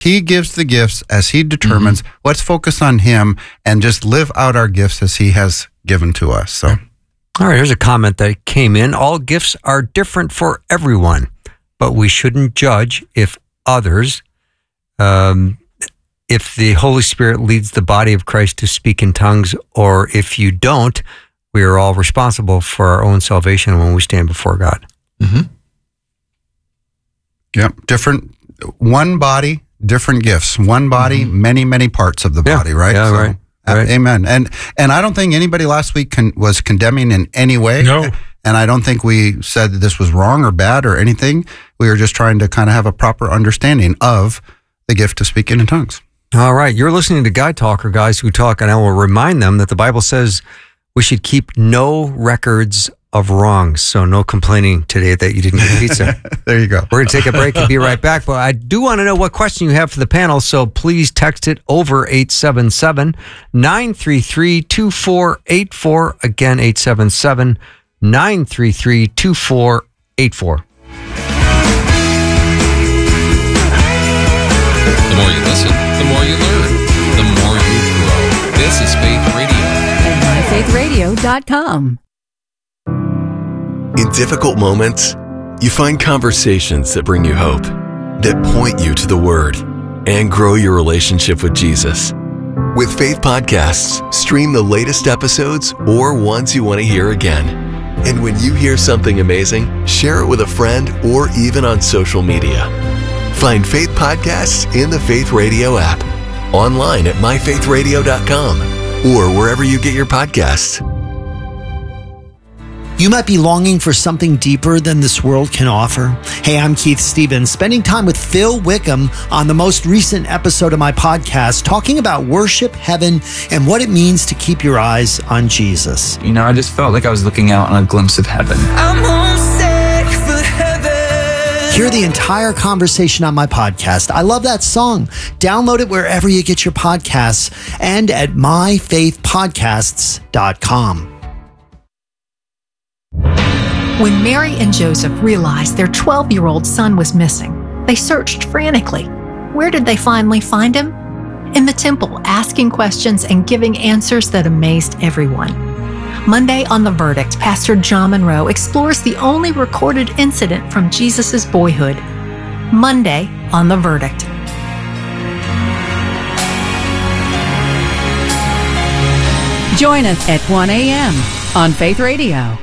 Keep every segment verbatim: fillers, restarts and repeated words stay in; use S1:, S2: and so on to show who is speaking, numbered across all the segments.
S1: He gives the gifts as he determines. Mm-hmm. Let's focus on him and just live out our gifts as he has given to us. So,
S2: all right, here's a comment that came in. All gifts are different for everyone, but we shouldn't judge if others, um, if the Holy Spirit leads the body of Christ to speak in tongues, or if you don't, we are all responsible for our own salvation when we stand before God.
S1: Mm-hmm. Yep, different, one body, different gifts. One body, mm-hmm. many, many parts of the
S2: yeah.
S1: body, right?
S2: Yeah,
S1: so,
S2: right.
S1: Uh,
S2: right.
S1: Amen. And and I don't think anybody last week con- was condemning in any way.
S3: No.
S1: And I don't think we said that this was wrong or bad or anything. We were just trying to kind of have a proper understanding of the gift of speaking in tongues.
S2: All right. You're listening to Guy Talk, or Guys Who Talk, and I will remind them that the Bible says we should keep no records of wrongs. So no complaining today that you didn't get pizza.
S1: There you go.
S2: We're going to take a break and be right back. But I do want to know what question you have for the panel. So please text it over eight seven seven, nine three three, two four eight four. Again, eight seven seven, nine three three, two four eight four.
S4: The more you listen, the more you learn, the more you grow. This is Faith Radio.
S5: At my faith radio dot com.
S6: In difficult moments, you find conversations that bring you hope, that point you to the Word, and grow your relationship with Jesus. With Faith Podcasts, stream the latest episodes or ones you want to hear again. And when you hear something amazing, share it with a friend or even on social media. Find Faith Podcasts in the Faith Radio app, online at my faith radio dot com, or wherever you get your podcasts.
S7: You might be longing for something deeper than this world can offer. Hey, I'm Keith Stevens, spending time with Phil Wickham on the most recent episode of my podcast, talking about worship, heaven, and what it means to keep your eyes on Jesus.
S8: You know, I just felt like I was looking out on a glimpse of heaven. I'm homesick for heaven.
S7: Hear the entire conversation on my podcast. I love that song. Download it wherever you get your podcasts and at my faith podcasts dot com.
S9: When Mary and Joseph realized their twelve-year-old son was missing, they searched frantically. Where did they finally find him? In the temple, asking questions and giving answers that amazed everyone. Monday on The Verdict, Pastor John Monroe explores the only recorded incident from Jesus' boyhood. Monday on The Verdict.
S5: Join us at one a.m. on Faith Radio.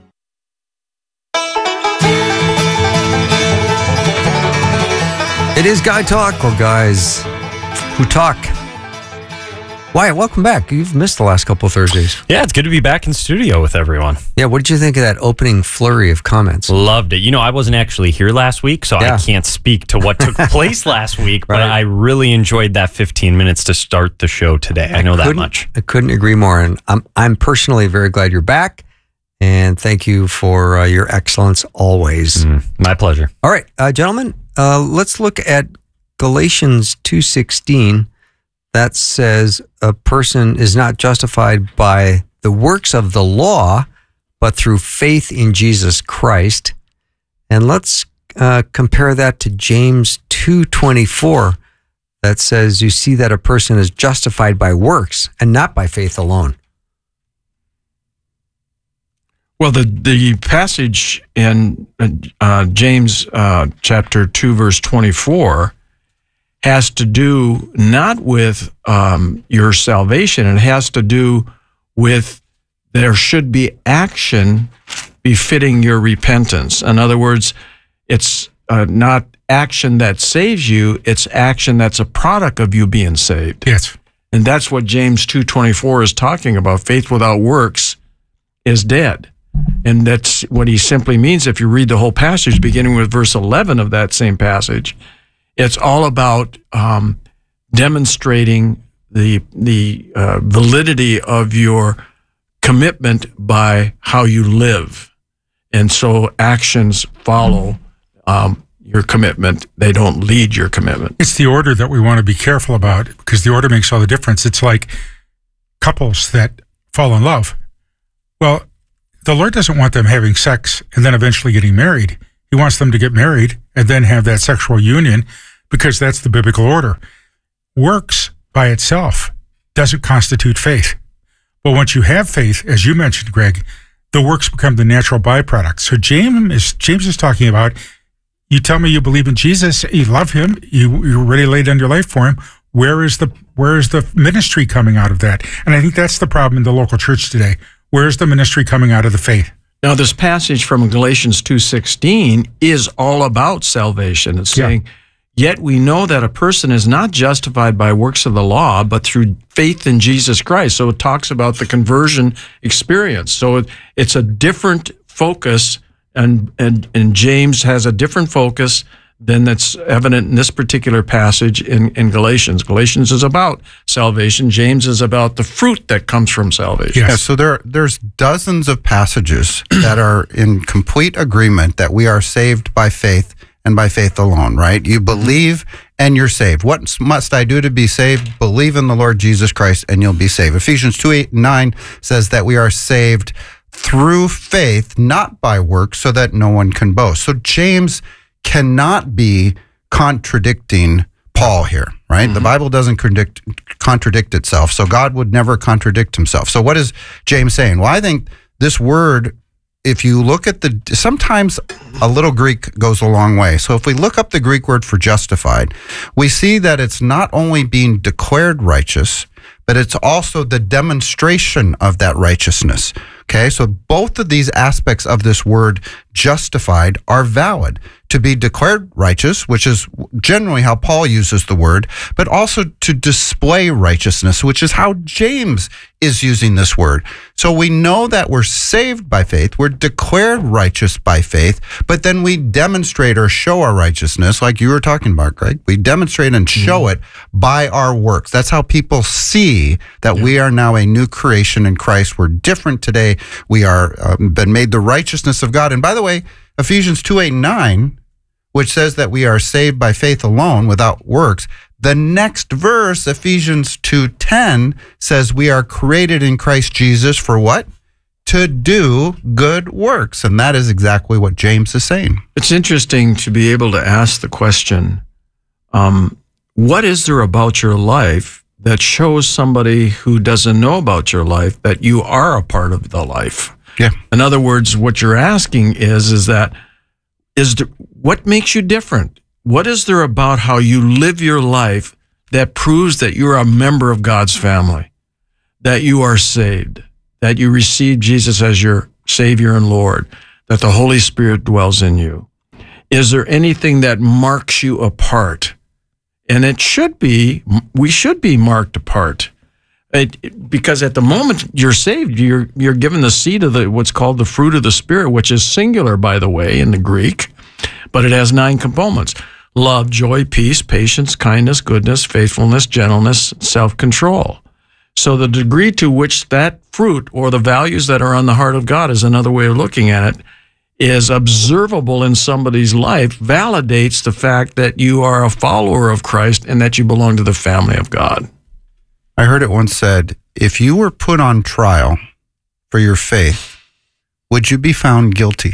S2: It is Guy Talk, or Guys Who Talk. Wyatt, welcome back. You've missed the last couple of Thursdays.
S3: Yeah, it's good to be back in studio with everyone.
S2: Yeah, what did you think of that opening flurry of comments?
S3: Loved it. You know, I wasn't actually here last week, so
S2: Yeah.
S3: I can't speak to what took place last week, but
S2: Right.
S3: I really enjoyed that fifteen minutes to start the show today. I know that
S2: couldn't-
S3: much.
S2: I couldn't agree more. And I'm, I'm personally very glad you're back. And thank you for uh, your excellence always.
S3: Mm, my pleasure.
S2: All right, uh, gentlemen, uh, let's look at Galatians two sixteen. That says a person is not justified by the works of the law, but through faith in Jesus Christ. And let's uh, compare that to James two twenty-four. That says you see that a person is justified by works and not by faith alone.
S10: Well, the, the passage in uh, James uh, chapter two, verse twenty-four has to do not with um, your salvation. It has to do with there should be action befitting your repentance. In other words, it's uh, not action that saves you, it's action that's a product of you being saved.
S3: Yes.
S10: And that's what James two twenty-four is talking about. Faith without works is dead. And that's what he simply means. If you read the whole passage, beginning with verse eleven of that same passage, it's all about um, demonstrating the the uh, validity of your commitment by how you live. And so actions follow um, your commitment. They don't lead your commitment.
S11: It's the order that we want to be careful about, because the order makes all the difference. It's like couples that fall in love. Well, the Lord doesn't want them having sex and then eventually getting married. He wants them to get married and then have that sexual union, because that's the biblical order. Works by itself doesn't constitute faith. But once you have faith, as you mentioned, Greg, the works become the natural byproduct. So James is, James is talking about, you tell me you believe in Jesus, you love him, you, you already laid down your life for him. Where is the where is the ministry coming out of that? And I think that's the problem in the local church today. Where is the ministry coming out of the faith?
S10: Now, this passage from Galatians two sixteen is all about salvation. It's saying, yeah. Yet we know that a person is not justified by works of the law, but through faith in Jesus Christ. So it talks about the conversion experience. So it, it's a different focus, and, and, and James has a different focus than that's evident in this particular passage in, in Galatians. Galatians is about salvation. James is about the fruit that comes from salvation.
S1: Yes. Yeah, so there, there's dozens of passages that are in complete agreement that we are saved by faith and by faith alone, right? You believe and you're saved. What must I do to be saved? Believe in the Lord Jesus Christ and you'll be saved. Ephesians two, eight, and nine says that we are saved through faith, not by works, so that no one can boast. So James cannot be contradicting Paul here, right? Mm-hmm. The Bible doesn't contradict, contradict itself, so God would never contradict himself. So what is James saying? Well, I think this word, if you look at the, sometimes a little Greek goes a long way. So if we look up the Greek word for justified, we see that it's not only being declared righteous, but it's also the demonstration of that righteousness. Okay, so both of these aspects of this word justified are valid. To be declared righteous, which is generally how Paul uses the word, but also to display righteousness, which is how James is using this word. So we know that we're saved by faith, we're declared righteous by faith, but then we demonstrate or show our righteousness, like you were talking about, Greg. We demonstrate and show mm-hmm. it by our works. That's how people see that yeah. we are now a new creation in Christ. We're different today. We are um, been made the righteousness of God. And by the way, Ephesians two, eight, and nine, which says that we are saved by faith alone without works. The next verse, Ephesians two ten, says we are created in Christ Jesus for what? To do good works. And that is exactly what James is saying.
S10: It's interesting to be able to ask the question, um, what is there about your life that shows somebody who doesn't know about your life that you are a part of the life?
S1: Yeah.
S10: In other words, what you're asking is, is that, is there, what makes you different? What is there about how you live your life that proves that you're a member of God's family, that you are saved, that you receive Jesus as your Savior and Lord, that the Holy Spirit dwells in you? Is there anything that marks you apart? And it should be, we should be marked apart. It, it, because at the moment you're saved, you're you're given the seed of the what's called the fruit of the Spirit, which is singular, by the way, in the Greek, but it has nine components: love, joy, peace, patience, kindness, goodness, faithfulness, gentleness, self-control. So the degree to which that fruit or the values that are on the heart of God, is another way of looking at it, is observable in somebody's life, validates the fact that you are a follower of Christ and that you belong to the family of God.
S1: I heard it once said, if you were put on trial for your faith, would you be found guilty?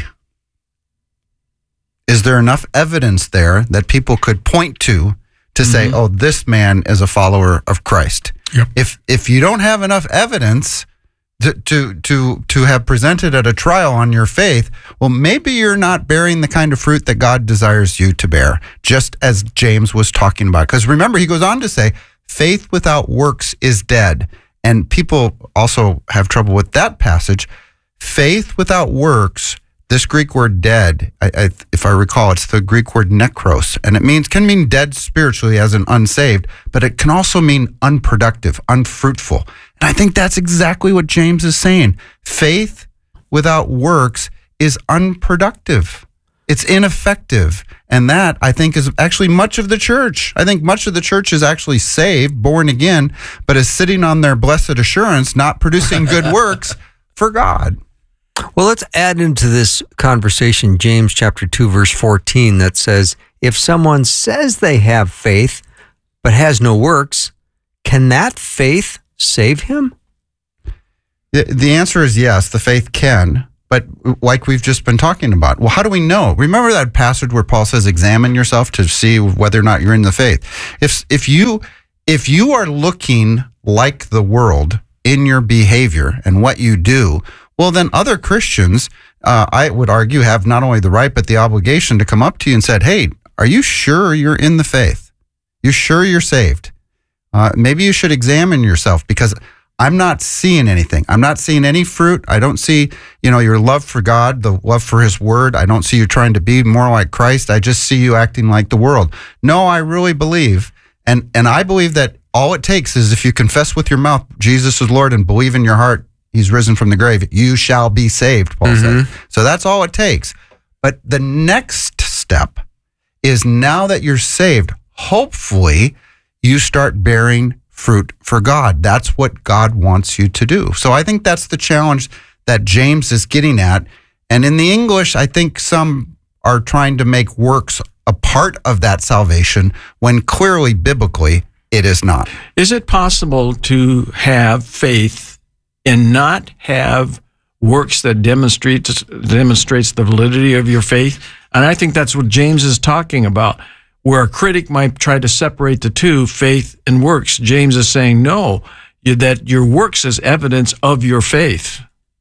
S1: Is there enough evidence there that people could point to to mm-hmm. say, oh, this man is a follower of Christ?
S11: Yep.
S1: If if you don't have enough evidence to, to to to have presented at a trial on your faith, well, maybe you're not bearing the kind of fruit that God desires you to bear, just as James was talking about. Because remember, he goes on to say, faith without works is dead. And people also have trouble with that passage. Faith without works, this Greek word dead, I, I, if I recall, it's the Greek word nekros, and it means can mean dead spiritually as an unsaved, but it can also mean unproductive, unfruitful. And I think that's exactly what James is saying. Faith without works is unproductive. It's ineffective. And that, I think, is actually much of the church. I think much of the church is actually saved, born again, but is sitting on their blessed assurance, not producing good works for God.
S2: Well, let's add into this conversation James chapter two, verse fourteen, that says, if someone says they have faith but has no works, can that faith save him?
S1: The, the answer is yes, the faith can. But like we've just been talking about, well, how do we know? Remember that passage where Paul says, examine yourself to see whether or not you're in the faith. If, if you, if you are looking like the world in your behavior and what you do, well, then other Christians, uh, I would argue, have not only the right, but the obligation to come up to you and said, hey, are you sure you're in the faith? You sure you're saved? Uh, maybe you should examine yourself, because I'm not seeing anything. I'm not seeing any fruit. I don't see, you know, your love for God, the love for his word. I don't see you trying to be more like Christ. I just see you acting like the world. No, I really believe, and, and I believe that all it takes is if you confess with your mouth Jesus is Lord and believe in your heart he's risen from the grave, you shall be saved, Paul mm-hmm. said. So that's all it takes. But the next step is, now that you're saved, hopefully you start bearing fruit for God. That's what God wants you to do. So I think that's the challenge that James is getting at. And in the English, I think some are trying to make works a part of that salvation, when clearly, biblically, it is not.
S10: Is it possible to have faith and not have works that demonstrates demonstrates the validity of your faith? And I think that's what James is talking about. Where a critic might try to separate the two, faith and works, James is saying, no, that your works is evidence of your faith.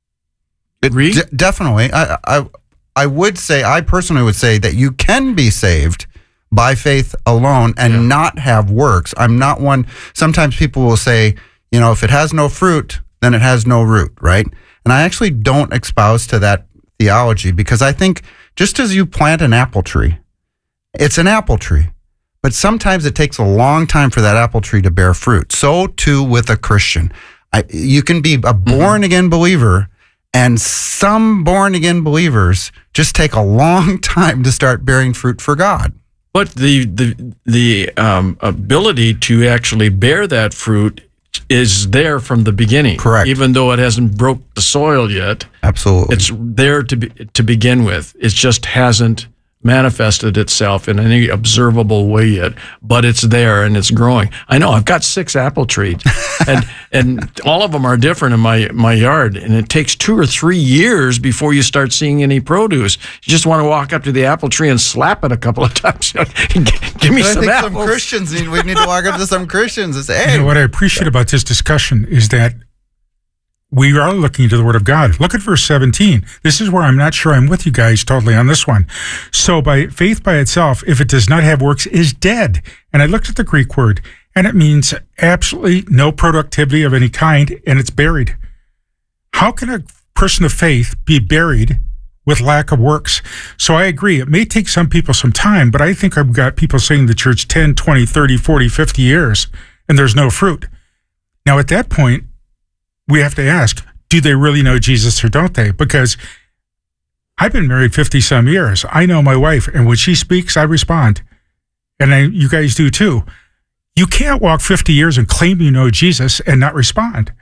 S10: Agree?
S1: D- definitely. I, I I would say, I personally would say that you can be saved by faith alone and yeah. not have works. I'm not one, sometimes people will say, you know, if it has no fruit, then it has no root, right? And I actually don't espouse to that theology, because I think just as you plant an apple tree, it's an apple tree, but sometimes it takes a long time for that apple tree to bear fruit. So too with a Christian. I, you can be a born-again believer, and some born-again believers just take a long time to start bearing fruit for God.
S10: But the the the um, ability to actually bear that fruit is there from the beginning.
S1: Correct.
S10: Even though it hasn't broke the soil yet.
S1: Absolutely.
S10: It's there to be, to begin with. It just hasn't manifested itself in any observable way yet, but it's there and it's growing. I know I've got six apple trees, and and all of them are different in my my yard, and it takes two or three years before you start seeing any produce. You just want to walk up to the apple tree and slap it a couple of times. Give me
S1: but
S10: some
S1: I think
S10: apples.
S1: Some Christians need, we need to walk up to some Christians and say, hey.
S11: You know, what I appreciate about this discussion is that we are looking to the Word of God. Look at verse seventeen. This is where I'm not sure I'm with you guys totally on this one. So by faith by itself, if it does not have works, is dead. And I looked at the Greek word, and it means absolutely no productivity of any kind, and it's buried. How can a person of faith be buried with lack of works? So I agree. It may take some people some time, but I think I've got people saying in the church ten, twenty, thirty, forty, fifty years, and there's no fruit. Now at that point, we have to ask, do they really know Jesus or don't they? Because I've been married fifty some years. I know my wife, and when she speaks, I respond. And I, you guys do too. You can't walk fifty years and claim you know Jesus and not respond.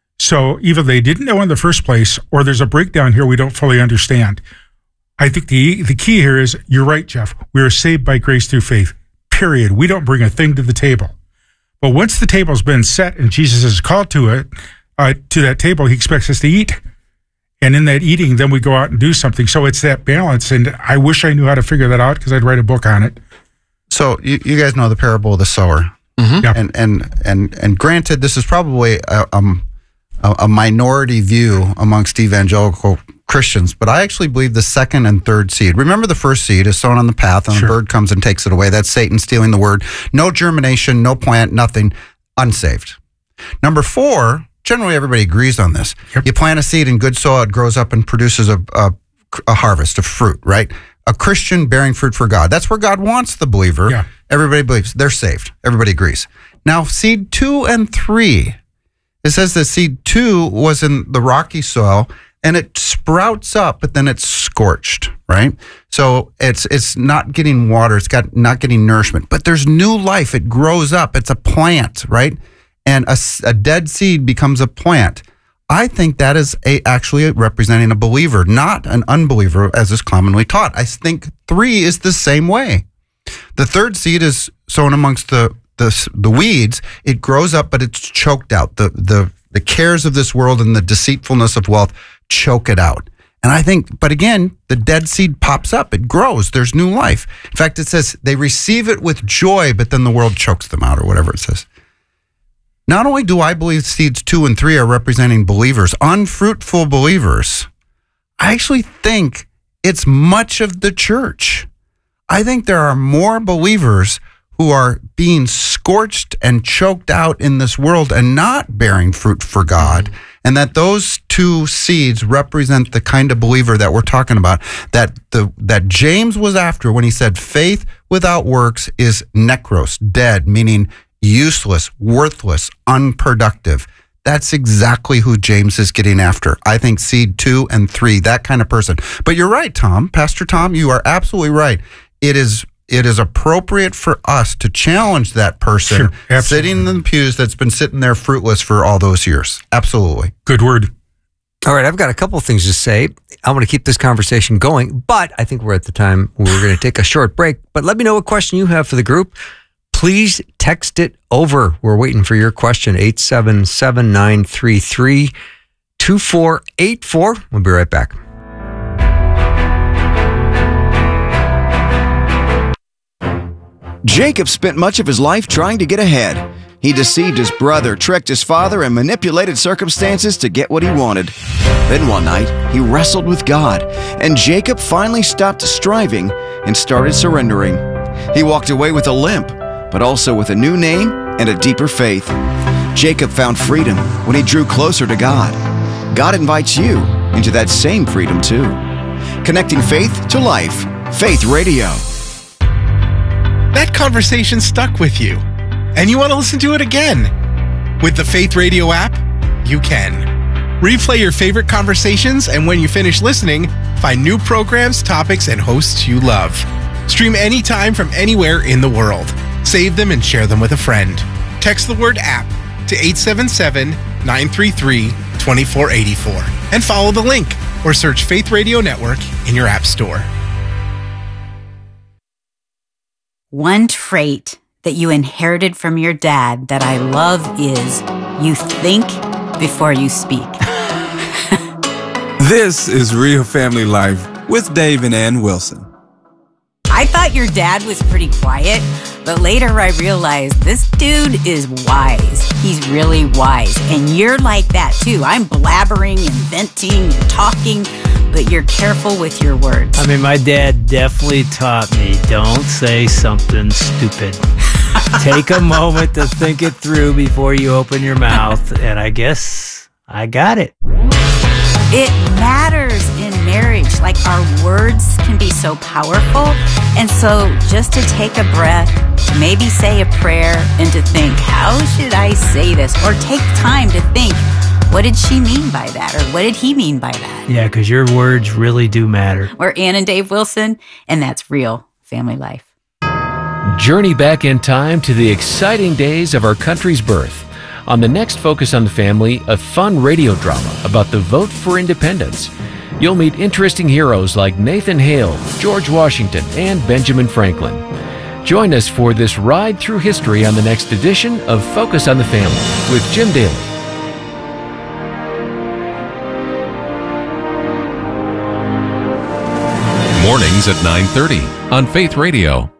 S11: So either they didn't know in the first place, or there's a breakdown here we don't fully understand. I think the the key here is, you're right, Jeff. We are saved by grace through faith, period. We don't bring a thing to the table. But once the table's been set and Jesus is called to it, Uh, to that table, he expects us to eat. And in that eating, then we go out and do something. So it's that balance. And I wish I knew how to figure that out, because I'd write a book on it.
S1: So you, you guys know the parable of the sower.
S10: Mm-hmm.
S11: Yep.
S1: And, and, and, and granted, this is probably a, um, a, a minority view amongst evangelical Christians, but I actually believe the second and third seed. Remember, the first seed is sown on the path, and sure. the bird comes and takes it away. That's Satan stealing the word. No germination, no plant, nothing. Unsaved. Number four, generally everybody agrees on this. Yep. You plant a seed in good soil, it grows up and produces a, a, a harvest of fruit, right? A Christian bearing fruit for God. That's where God wants the believer.
S11: Yeah.
S1: Everybody believes. They're saved. Everybody agrees. Now, seed two and three, it says that seed two was in the rocky soil, and it sprouts up, but then it's scorched, right? So it's it's not getting water. It's got not getting nourishment, but there's new life. It grows up. It's a plant, right? And a, a dead seed becomes a plant. I think that is a, actually representing a believer, not an unbeliever, as is commonly taught. I think three is the same way. The third seed is sown amongst the the, the weeds. It grows up, but it's choked out. The, the, the cares of this world and the deceitfulness of wealth choke it out. And I think, but again, the dead seed pops up. It grows. There's new life. In fact, it says they receive it with joy, but then the world chokes them out or whatever it says. Not only do I believe seeds two and three are representing believers, unfruitful believers, I actually think it's much of the church. I think there are more believers who are being scorched and choked out in this world and not bearing fruit for God. And that those two seeds represent the kind of believer that we're talking about, that the that James was after when he said faith without works is necros, dead, meaning useless, worthless, unproductive. That's exactly who James is getting after. I think seed two and three, that kind of person. But you're right, Tom, Pastor Tom, you are absolutely right. It is It is appropriate for us to challenge that person
S11: sure,
S1: sitting in the pews that's been sitting there fruitless for all those years. Absolutely.
S11: Good word.
S2: All right, I've got a couple of things to say. I want to keep this conversation going, but I think we're at the time where we're going to take a short break. But let me know what question you have for the group. Please text it over. We're waiting for your question, eight seven seven, nine three three, two four eight four. We'll be right back.
S12: Jacob spent much of his life trying to get ahead. He deceived his brother, tricked his father, and manipulated circumstances to get what he wanted. Then one night, he wrestled with God, and Jacob finally stopped striving and started surrendering. He walked away with a limp, but also with a new name and a deeper faith. Jacob found freedom when he drew closer to God. God invites you into that same freedom too. Connecting faith to life. Faith Radio.
S13: That conversation stuck with you, and you want to listen to it again. With the Faith Radio app, you can. Replay your favorite conversations, and when you finish listening, find new programs, topics, and hosts you love. Stream anytime from anywhere in the world. Save them and share them with a friend. Text the word app to eight seven seven, nine three three, two four eight four and follow the link or search Faith Radio Network in your app store.
S14: One trait that you inherited from your dad that I love is you think before you speak.
S15: This is Real Family Life with Dave and Ann Wilson.
S14: I thought your dad was pretty quiet, but later I realized this dude is wise. He's really wise. And you're like that too. I'm blabbering and venting and talking, but you're careful with your words.
S16: I mean, my dad definitely taught me, don't say something stupid. Take a moment to think it through before you open your mouth. And I guess I got it.
S14: It matters in marriage. Like, our words can be so powerful. And so just to take a breath, maybe say a prayer, and to think, how should I say this? Or take time to think, what did she mean by that? Or what did he mean by that?
S16: Yeah, because your words really do matter.
S14: We're Ann and Dave Wilson, and that's Real Family Life.
S17: Journey back in time to the exciting days of our country's birth. On the next Focus on the Family, a fun radio drama about the vote for independence. You'll meet interesting heroes like Nathan Hale, George Washington, and Benjamin Franklin. Join us for this ride through history on the next edition of Focus on the Family with Jim Daly.
S4: Mornings at nine thirty on Faith Radio.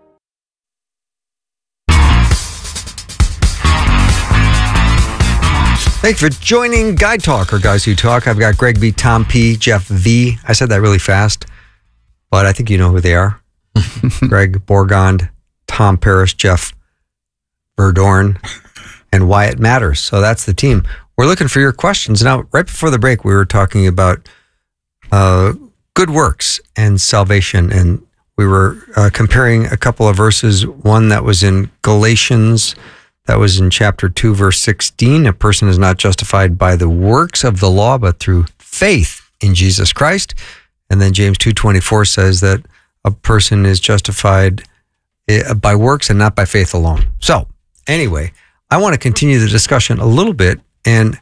S2: Thanks for joining Guy Talk, or Guys Who Talk. I've got Greg B, Tom P, Jeff V. I said that really fast, but I think you know who they are. Greg Borgond, Tom Paris, Jeff Verdorn, and Wyatt Matters. So that's the team. We're looking for your questions. Now, right before the break, we were talking about uh, good works and salvation, and we were uh, comparing a couple of verses, one that was in Galatians. That was in chapter two, verse sixteen. A person is not justified by the works of the law, but through faith in Jesus Christ. And then James two twenty-four says that a person is justified by works and not by faith alone. So anyway, I want to continue the discussion a little bit. And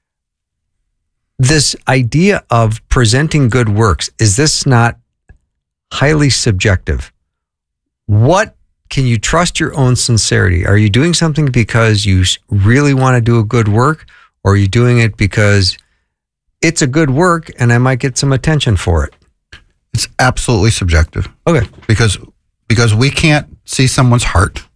S2: this idea of presenting good works, is this not highly subjective? What Can you trust your own sincerity? Are you doing something because you really want to do a good work, or are you doing it because it's a good work and I might get some attention for it?
S1: It's absolutely subjective.
S2: Okay.
S1: Because because we can't see someone's heart.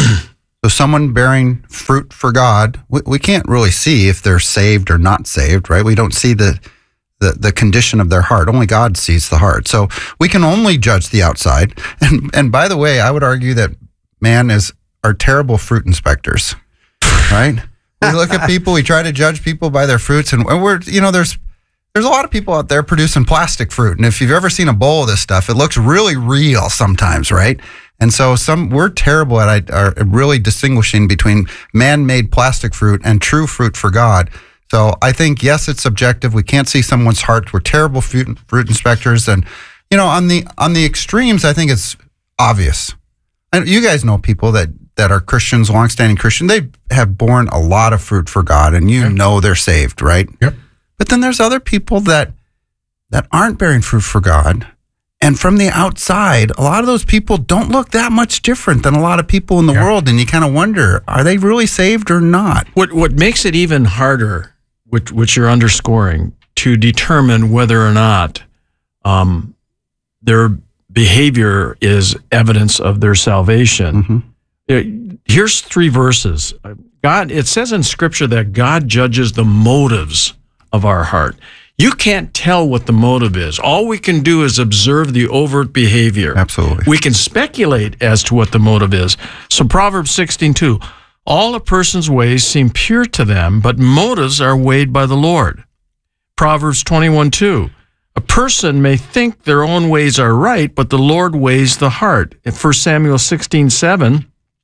S1: So someone bearing fruit for God, we, we can't really see if they're saved or not saved, right? We don't see the, the the condition of their heart. Only God sees the heart. So we can only judge the outside. And and by the way, I would argue that man is are terrible fruit inspectors, right? We look at people, we try to judge people by their fruits, and we're, you know, there's there's a lot of people out there producing plastic fruit. And if you've ever seen a bowl of this stuff, it looks really real sometimes, right? And so some we're terrible at are really distinguishing between man-made plastic fruit and true fruit for God. So I think, yes, it's subjective. We can't see someone's heart. We're terrible fruit, fruit inspectors. And, you know, on the on the extremes, I think it's obvious. And you guys know people that, that are Christians, longstanding Christian. They have borne a lot of fruit for God, and you yep. know they're saved, right?
S11: Yep.
S1: But then there's other people that that aren't bearing fruit for God. And from the outside, a lot of those people don't look that much different than a lot of people in the yeah. world. And you kind of wonder, are they really saved or not?
S10: What what makes it even harder, which, which you're underscoring, to determine whether or not um, their behavior is evidence of their salvation. Mm-hmm. Here's three verses. God, it says in Scripture that God judges the motives of our heart. You can't tell what the motive is. All we can do is observe the overt behavior.
S1: Absolutely.
S10: We can speculate as to what the motive is. So Proverbs sixteen two, all a person's ways seem pure to them, but motives are weighed by the Lord. Proverbs twenty-one two, a person may think their own ways are right, but the Lord weighs the heart. In First Samuel sixteen seven,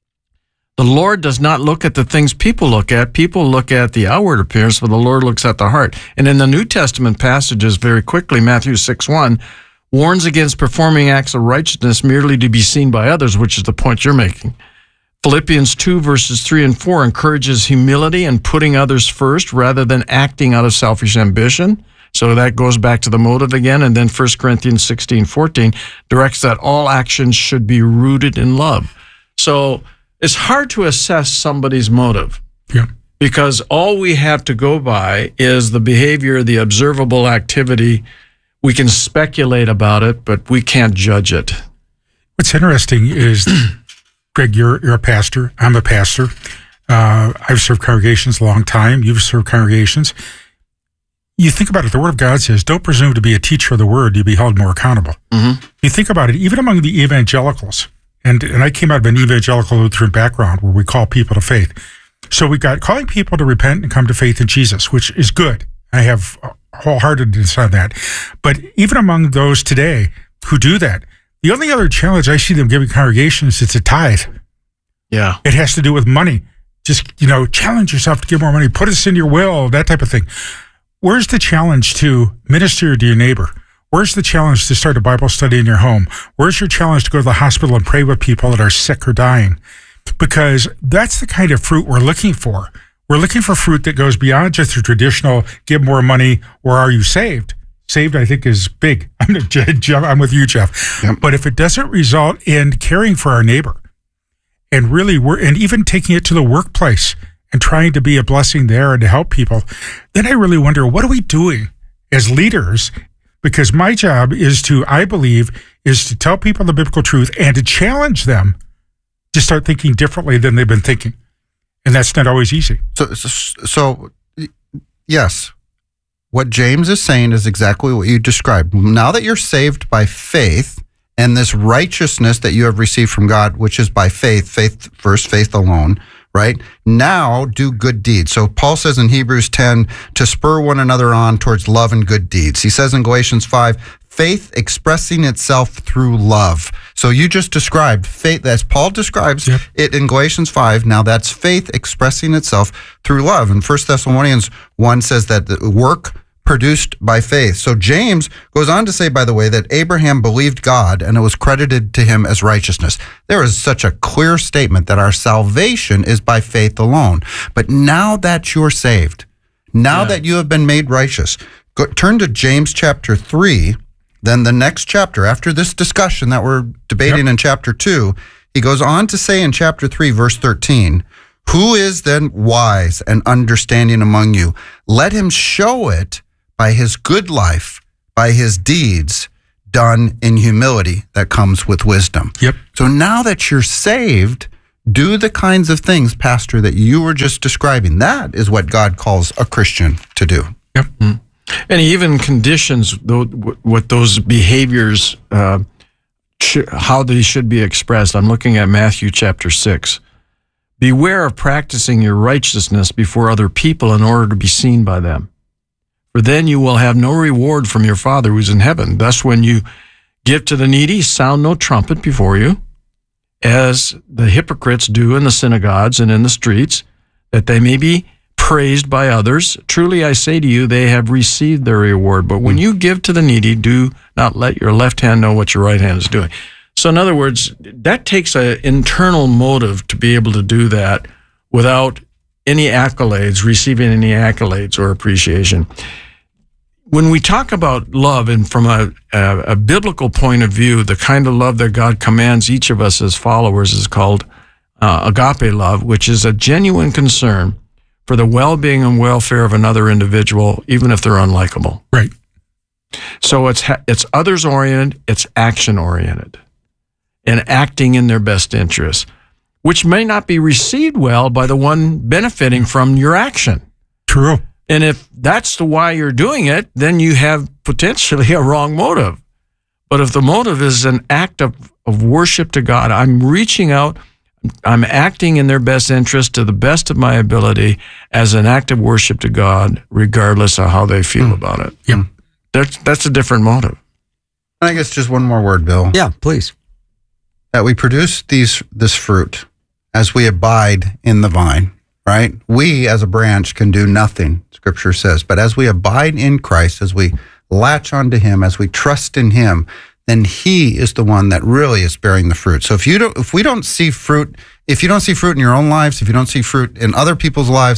S10: the Lord does not look at the things people look at. People look at the outward appearance, but the Lord looks at the heart. And in the New Testament passages, very quickly, Matthew six one warns against performing acts of righteousness merely to be seen by others, which is the point you're making. Philippians two verses three and four encourages humility and putting others first rather than acting out of selfish ambition. So that goes back to the motive again. And then First Corinthians sixteen fourteen directs that all actions should be rooted in love. So it's hard to assess somebody's motive.
S11: Yeah.
S10: Because all we have to go by is the behavior, the observable activity. We can speculate about it, but we can't judge it.
S11: What's interesting is, Greg, you're, you're a pastor. I'm a pastor. Uh, I've served congregations a long time. You've served congregations. You think about it, the Word of God says, don't presume to be a teacher of the Word, you'll be held more accountable.
S10: Mm-hmm.
S11: You think about it, even among the evangelicals, and, and I came out of an evangelical Lutheran background where we call people to faith. So we got calling people to repent and come to faith in Jesus, which is good. I have wholeheartedness on that. But even among those today who do that, the only other challenge I see them giving congregations is a tithe.
S10: Yeah.
S11: It has to do with money. Just, you know, challenge yourself to give more money, put us in your will, that type of thing. Where's the challenge to minister to your neighbor? Where's the challenge to start a Bible study in your home? Where's your challenge to go to the hospital and pray with people that are sick or dying? Because that's the kind of fruit we're looking for. We're looking for fruit that goes beyond just the traditional give more money or are you saved? Saved, I think, is big. I'm, I'm with you, Jeff. Yep. But if it doesn't result in caring for our neighbor and really, we're, and even taking it to the workplace and trying to be a blessing there and to help people, then I really wonder, what are we doing as leaders? Because my job is to, I believe, is to tell people the biblical truth and to challenge them to start thinking differently than they've been thinking. And that's not always easy.
S1: So, so, so yes, what James is saying is exactly what you described. Now that you're saved by faith and this righteousness that you have received from God, which is by faith, faith first, faith alone, right? Now do good deeds. So Paul says in Hebrews ten to spur one another on towards love and good deeds. He says in Galatians five, faith expressing itself through love. So you just described faith, as Paul describes yep. it in Galatians five. Now that's faith expressing itself through love. And First Thessalonians one says that the work produced by faith. So James goes on to say, by the way, that Abraham believed God and it was credited to him as righteousness. There is such a clear statement that our salvation is by faith alone. But now that you're saved, now yeah. that you have been made righteous, go, turn to James chapter three. Then the next chapter, after this discussion that we're debating yep. in chapter two, he goes on to say in chapter three, verse thirteen, who is then wise and understanding among you? Let him show it by his good life, by his deeds done in humility that comes with wisdom.
S11: Yep.
S1: So now that you're saved, do the kinds of things, Pastor, that you were just describing. That is what God calls a Christian to do.
S11: Yep.
S10: Mm. And he even conditions th- what those behaviors, uh, sh- how they should be expressed. I'm looking at Matthew chapter six. Beware of practicing your righteousness before other people in order to be seen by them. For then you will have no reward from your Father who is in heaven. Thus, when you give to the needy, sound no trumpet before you, as the hypocrites do in the synagogues and in the streets, that they may be praised by others. Truly, I say to you, they have received their reward. But when you give to the needy, do not let your left hand know what your right hand is doing. So in other words, that takes an internal motive to be able to do that without any accolades, receiving any accolades or appreciation. When we talk about love, and from a, a, a biblical point of view, the kind of love that God commands each of us as followers is called uh, agape love, which is a genuine concern for the well-being and welfare of another individual, even if they're unlikable.
S11: Right.
S10: So it's it's others-oriented, it's action-oriented, and acting in their best interest, which may not be received well by the one benefiting from your action.
S11: True.
S10: And if that's the why you're doing it, then you have potentially a wrong motive. But if the motive is an act of, of worship to God, I'm reaching out, I'm acting in their best interest to the best of my ability as an act of worship to God, regardless of how they feel mm. about it.
S11: Yeah.
S10: That's, that's a different motive.
S1: I guess just one more word, Bill.
S2: Yeah, please.
S1: That we produce these this fruit as we abide in the vine, right? We as a branch can do nothing, Scripture says, but as we abide in Christ, as we latch onto him, as we trust in him, then he is the one that really is bearing the fruit. So if you don't, if we don't see fruit, if you don't see fruit in your own lives, if you don't see fruit in other people's lives,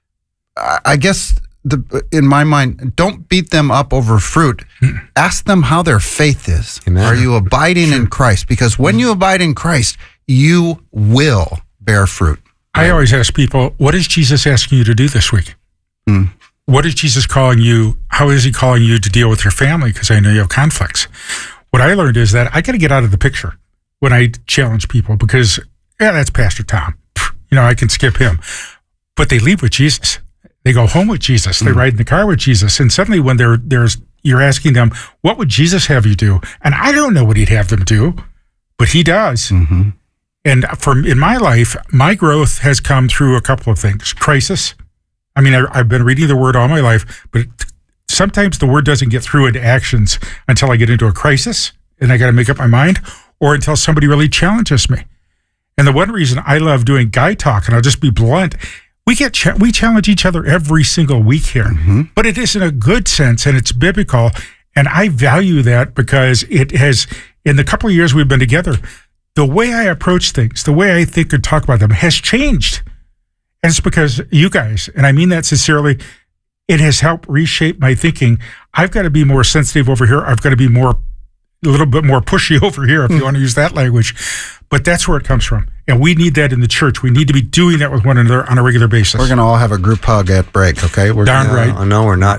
S1: I guess the, in my mind, don't beat them up over fruit. Mm. Ask them how their faith is.
S2: Amen.
S1: Are you abiding sure. in Christ? Because when you abide in Christ, you will bear fruit.
S11: I always ask people, what is Jesus asking you to do this week?
S1: Mm.
S11: What is Jesus calling you? How is he calling you to deal with your family? Because I know you have conflicts. What I learned is that I got to get out of the picture when I challenge people because, yeah, that's Pastor Tom. You know, I can skip him. But they leave with Jesus. They go home with Jesus. They mm. ride in the car with Jesus. And suddenly when they're there's you're asking them, what would Jesus have you do? And I don't know what he'd have them do, but he does.
S1: Mm-hmm.
S11: And from in my life, my growth has come through a couple of things. Crisis. I mean, I, I've been reading the Word all my life, but sometimes the Word doesn't get through into actions until I get into a crisis and I got to make up my mind, or until somebody really challenges me. And the one reason I love doing Guy Talk, and I'll just be blunt, we get cha- we challenge each other every single week here,
S1: mm-hmm.
S11: but it is in a good sense and it's biblical, and I value that because it has, in the couple of years we've been together, the way I approach things, the way I think and talk about them has changed. And it's because you guys, and I mean that sincerely, it has helped reshape my thinking. I've got to be more sensitive over here. I've got to be more, a little bit more pushy over here, if mm. you want to use that language. But that's where it comes from. And we need that in the church. We need to be doing that with one another on a regular basis.
S1: We're going to all have a group hug at break, okay? We're
S11: Darn right.
S2: Oh, no, we're not.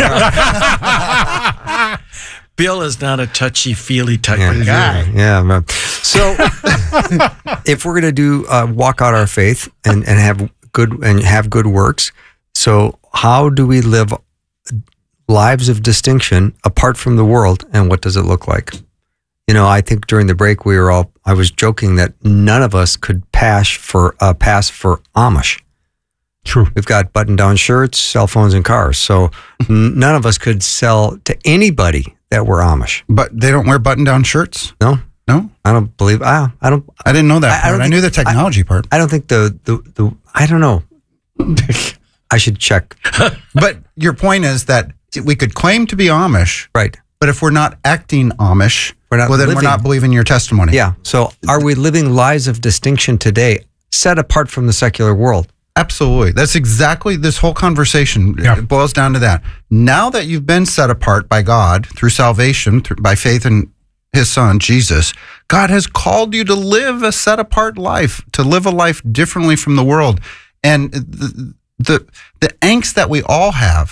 S1: Oh.
S10: Bill is not a touchy-feely type
S2: yeah,
S10: of guy.
S2: Yeah. yeah so if we're going to do uh, walk out our faith and, and have good and have good works, so how do we live lives of distinction apart from the world, and what does it look like? You know, I think during the break we were all, I was joking that none of us could pass for uh, pass for Amish.
S11: True.
S2: We've got button-down shirts, cell phones, and cars. So n- none of us could sell to anybody that we're Amish.
S1: But they don't wear button-down shirts?
S2: No.
S1: No?
S2: I don't believe, I, I don't.
S1: I didn't know that
S2: I,
S1: part. I, I knew the technology
S2: I,
S1: part.
S2: I don't think the, the, the I don't know. I should check.
S1: But your point is that we could claim to be Amish.
S2: Right.
S1: But if we're not acting Amish,
S2: we're not
S1: well, then
S2: living,
S1: we're not believing your testimony.
S2: Yeah. So are we living lives of distinction today, set apart from the secular world?
S1: Absolutely. That's exactly this whole conversation. Yeah. It boils down to that. Now that you've been set apart by God through salvation, through, by faith in his son, Jesus, God has called you to live a set apart life, to live a life differently from the world. And the, the, the angst that we all have,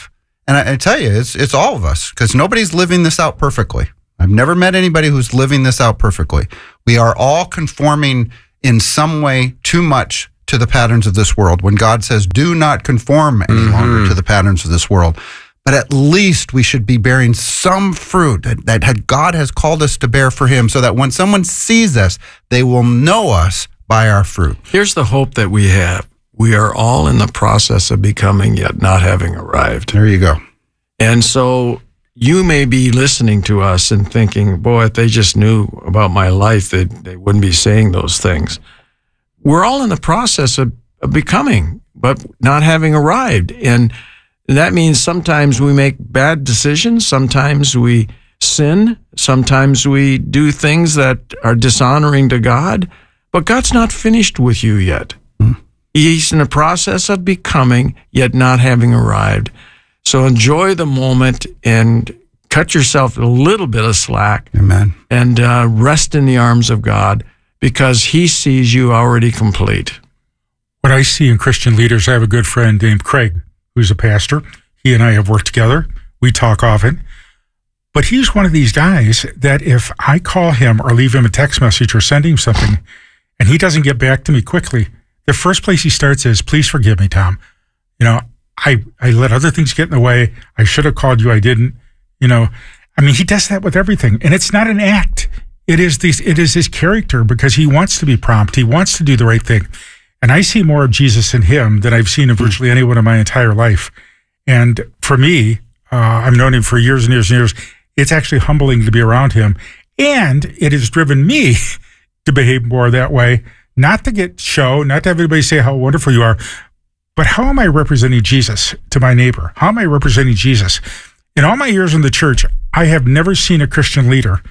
S1: And I, I tell you, it's it's all of us, because nobody's living this out perfectly. I've never met anybody who's living this out perfectly. We are all conforming in some way too much to the patterns of this world, when God says, do not conform any mm-hmm. longer to the patterns of this world. But at least we should be bearing some fruit that, that had, God has called us to bear for him, so that when someone sees us, they will know us by our fruit.
S10: Here's the hope that we have. We are all in the process of becoming, yet not having arrived.
S1: There you go.
S10: And so you may be listening to us and thinking, boy, if they just knew about my life, they they wouldn't be saying those things. We're all in the process of, of becoming, but not having arrived. And that means sometimes we make bad decisions. Sometimes we sin. Sometimes we do things that are dishonoring to God. But God's not finished with you yet. Mm. He's in the process of becoming, yet not having arrived. So enjoy the moment and cut yourself a little bit of slack.
S1: Amen.
S10: And uh, rest in the arms of God, because he sees you already complete.
S11: What I see in Christian leaders, I have a good friend named Craig, who's a pastor. He and I have worked together. We talk often. But he's one of these guys that if I call him or leave him a text message or send him something and he doesn't get back to me quickly, the first place he starts is, please forgive me, Tom. You know, I, I let other things get in the way. I should have called you. I didn't. You know, I mean, he does that with everything. And it's not an act. It is these, it is his character, because he wants to be prompt. He wants to do the right thing. And I see more of Jesus in him than I've seen in virtually anyone in my entire life. And for me, uh, I've known him for years and years and years. It's actually humbling to be around him. And it has driven me to behave more that way, not to get show, not to have everybody say how wonderful you are, but how am I representing Jesus to my neighbor? How am I representing Jesus? In all my years in the church, I have never seen a Christian leader,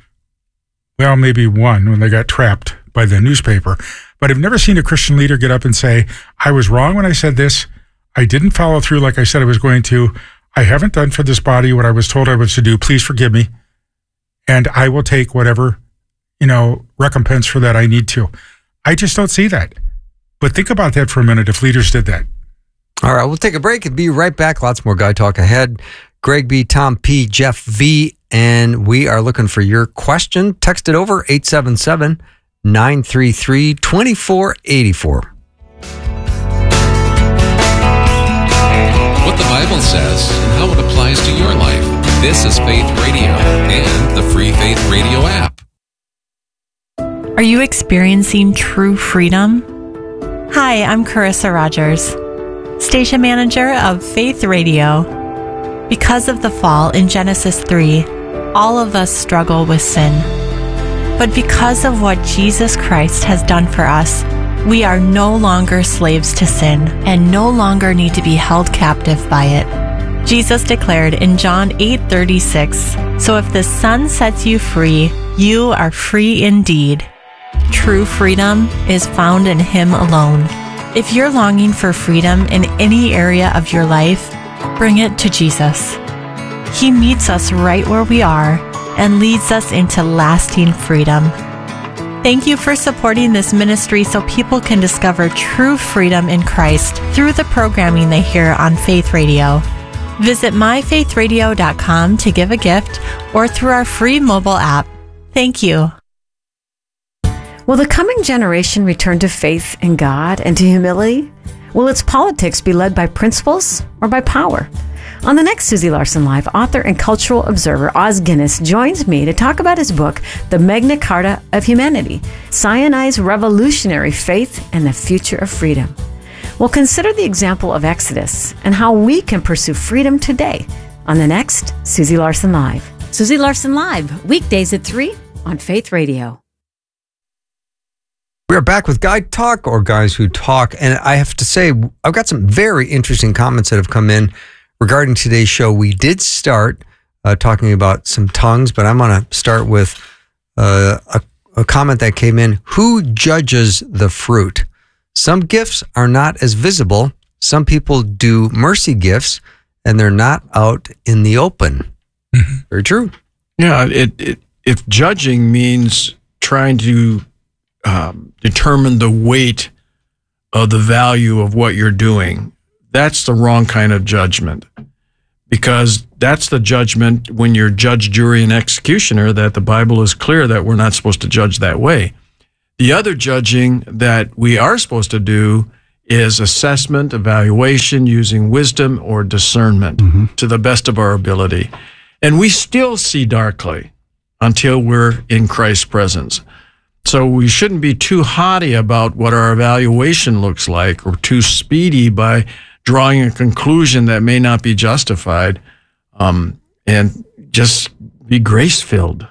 S11: well, maybe one when they got trapped by the newspaper, but I've never seen a Christian leader get up and say, I was wrong when I said this. I didn't follow through like I said I was going to. I haven't done for this body what I was told I was to do. Please forgive me. And I will take whatever, you know, recompense for that I need to. I just don't see that. But think about that for a minute if leaders did that.
S2: All right, we'll take a break and be right back. Lots more Guy Talk ahead. Greg B., Tom P., Jeff V., and we are looking for your question. Text it over, eight seven seven, nine three three, two four eight four.
S4: What the Bible says and how it applies to your life. This is Faith Radio and the free Faith Radio app.
S18: Are you experiencing true freedom? Hi, I'm Carissa Rogers, station manager of Faith Radio. Because of the fall in Genesis three, all of us struggle with sin. But because of what Jesus Christ has done for us, we are no longer slaves to sin and no longer need to be held captive by it. Jesus declared in John eight thirty-six, "So if the Son sets you free, you are free indeed." True freedom is found in Him alone. If you're longing for freedom in any area of your life, bring it to Jesus. He meets us right where we are and leads us into lasting freedom. Thank you for supporting this ministry so people can discover true freedom in Christ through the programming they hear on Faith Radio. Visit my faith radio dot com to give a gift or through our free mobile app. Thank you.
S19: Will the coming generation return to faith in God and to humility? Will its politics be led by principles or by power? On the next Susie Larson Live, author and cultural observer Os Guinness joins me to talk about his book, The Magna Carta of Humanity, Sinai's Revolutionary Faith and the Future of Freedom. We'll consider the example of Exodus and how we can pursue freedom today on the next Susie Larson Live. Susie Larson Live, weekdays at three on Faith Radio.
S2: We are back with Guy Talk, or Guys Who Talk, and I have to say, I've got some very interesting comments that have come in regarding today's show. We did start uh, talking about some tongues, but I'm going to start with uh, a, a comment that came in. Who judges the fruit? Some gifts are not as visible. Some people do mercy gifts, and they're not out in the open. Mm-hmm. Very true.
S10: Yeah, it, it if judging means trying to um, determine the weight of the value of what you're doing, that's the wrong kind of judgment. because that's the judgment when you're judge, jury, and executioner, that the Bible is clear that we're not supposed to judge that way. The other judging that we are supposed to do is assessment, evaluation, using wisdom or discernment mm-hmm. to the best of our ability. And we still see darkly until we're in Christ's presence. So we shouldn't be too haughty about what our evaluation looks like, or too speedy by drawing a conclusion that may not be justified, um, and just be grace-filled.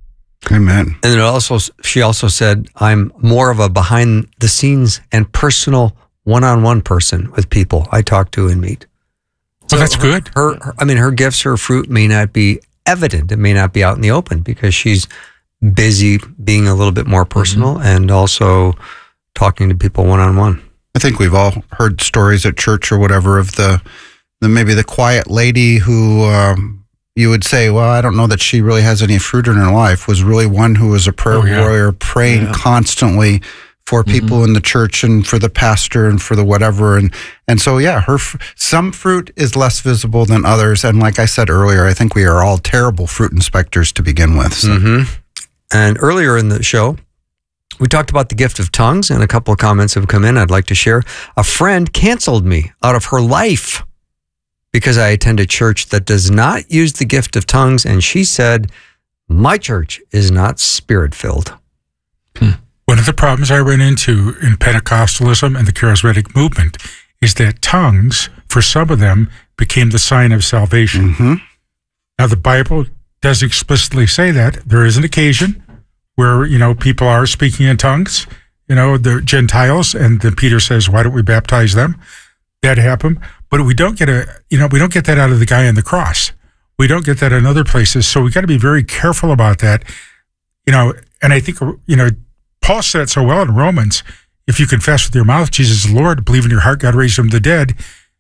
S1: Amen.
S2: And it also, she also said, I'm more of a behind-the-scenes and personal one-on-one person with people I talk to and meet.
S11: So well, that's
S2: her,
S11: good.
S2: Her, her, I mean, her gifts, her fruit may not be evident. It may not be out in the open because she's busy being a little bit more personal mm-hmm. and also talking to people one-on-one.
S1: I think we've all heard stories at church or whatever of the, the maybe the quiet lady who um, you would say, well, I don't know that she really has any fruit in her life, was really one who was a prayer oh, yeah. warrior, praying yeah. constantly for people mm-hmm. in the church and for the pastor and for the whatever. And, and so, yeah, her, some fruit is less visible than others. And like I said earlier, I think we are all terrible fruit inspectors to begin with. So.
S2: Mm-hmm. And earlier in the show, we talked about the gift of tongues, and a couple of comments have come in I'd like to share. A friend canceled me out of her life because I attend a church that does not use the gift of tongues, and she said, my church is not spirit-filled.
S11: Hmm. One of the problems I ran into in Pentecostalism and the charismatic movement is that tongues, for some of them, became the sign of salvation.
S1: Mm-hmm.
S11: Now, the Bible does explicitly say that. There is an occasion where, you know, people are speaking in tongues, you know, the Gentiles, and then Peter says, why don't we baptize them? That happened. But we don't get a, you know, we don't get that out of the guy on the cross. We don't get that in other places. So we got to be very careful about that. You know, and I think, you know, Paul said it so well in Romans, if you confess with your mouth Jesus is Lord, believe in your heart God raised him from the dead,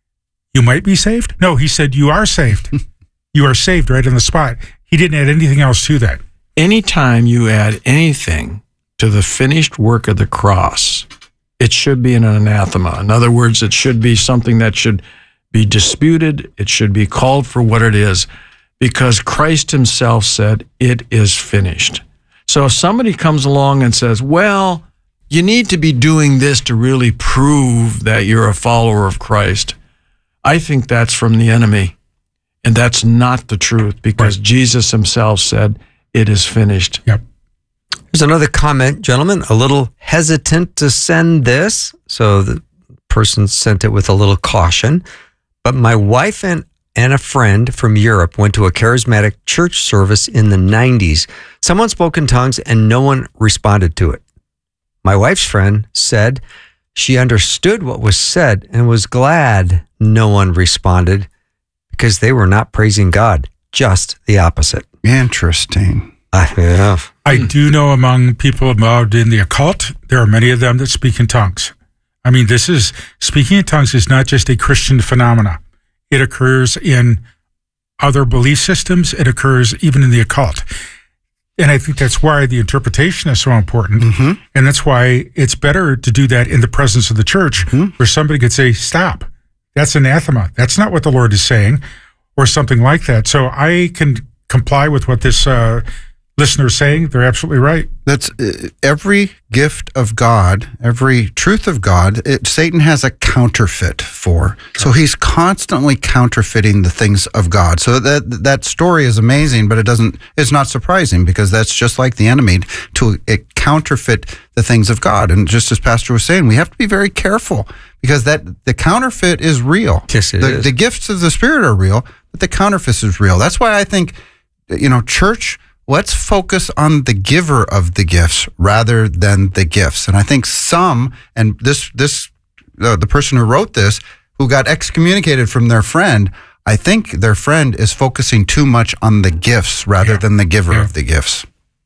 S11: you might be saved. No, he said you are saved. You are saved right on the spot. He didn't add anything else to that.
S10: Anytime you add anything to the finished work of the cross, it should be an anathema. In other words, it should be something that should be disputed. It should be called for what it is, because Christ himself said, it is finished. So if somebody comes along and says, well, you need to be doing this to really prove that you're a follower of Christ, I think that's from the enemy. And that's not the truth, because right. Jesus himself said, it is finished.
S11: Yep.
S2: There's another comment, gentlemen, a little hesitant to send this. So the person sent it with a little caution. But my wife and, and a friend from Europe went to a charismatic church service in the nineties. Someone spoke in tongues and no one responded to it. My wife's friend said she understood what was said and was glad no one responded because they were not praising God, just the opposite.
S1: Interesting.
S2: I, yeah.
S11: I do know among people involved in the occult, there are many of them that speak in tongues. I mean, this is, speaking in tongues is not just a Christian phenomena. It occurs in other belief systems. It occurs even in the occult. And I think that's why the interpretation is so important.
S1: Mm-hmm.
S11: And that's why it's better to do that in the presence of the church, mm-hmm. where somebody could say, stop, that's anathema. That's not what the Lord is saying, or something like that. So I can comply with what this uh, listener is saying. They're absolutely right.
S1: That's uh, every gift of God, every truth of God, it, Satan has a counterfeit for. So he's constantly counterfeiting the things of God. So that that story is amazing, but it doesn't. It's not surprising, because that's just like the enemy to it counterfeit the things of God. And just as Pastor was saying, we have to be very careful, because that the counterfeit is real.
S2: Yes, it
S1: the,
S2: is.
S1: The gifts of the Spirit are real, but the counterfeit is real. That's why I think, you know, church, let's focus on the giver of the gifts rather than the gifts. And I think some, and this, this, uh, the person who wrote this, who got excommunicated from their friend, I think their friend is focusing too much on the gifts rather yeah. than the giver yeah. of the gifts.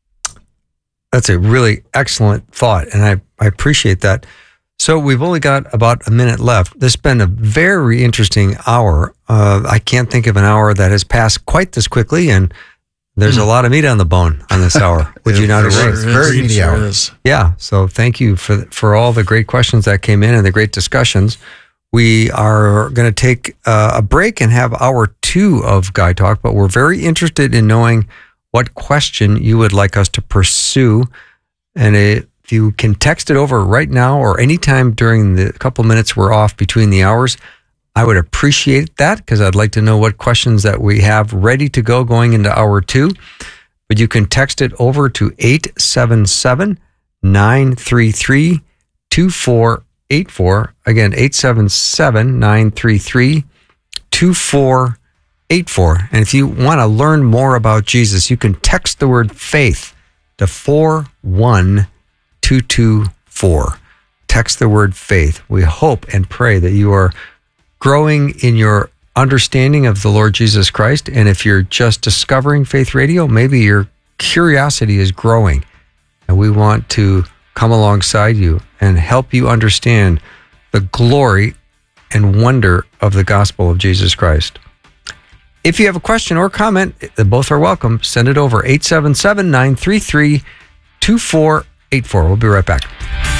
S2: That's a really excellent thought, and I, I appreciate that. So we've only got about a minute left. This has been a very interesting hour. Uh, I can't think of an hour that has passed quite this quickly, and there's mm. a lot of meat on the bone on this hour. Would you not agree?
S1: It's very meaty hour.
S2: Yeah. So thank you for for all the great questions that came in and the great discussions. We are going to take uh, a break and have hour two. two of Guy Talk, but we're very interested in knowing what question you would like us to pursue. And if you can text it over right now or anytime during the couple minutes we're off between the hours, I would appreciate that because I'd like to know what questions that we have ready to go going into hour two. But you can text it over to eight seven seven, nine three three, two four eight four. Again, eight seven seven, nine three three, two four eight four. And if you want to learn more about Jesus, you can text the word faith to four one two two four. Text the word faith. We hope and pray that you are growing in your understanding of the Lord Jesus Christ. And if you're just discovering Faith Radio, maybe your curiosity is growing. And we want to come alongside you and help you understand the glory and wonder of the gospel of Jesus Christ. If you have a question or comment, both are welcome. Send it over eight seven seven, nine three three, two four eight four. We'll be right back.